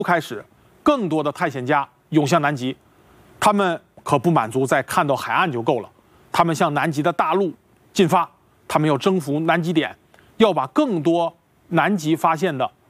开始，更多的探险家涌向南极，他们可不满足在看到海岸就够了，他们向南极的大陆进发，他们要征服南极点，要把更多南极发现的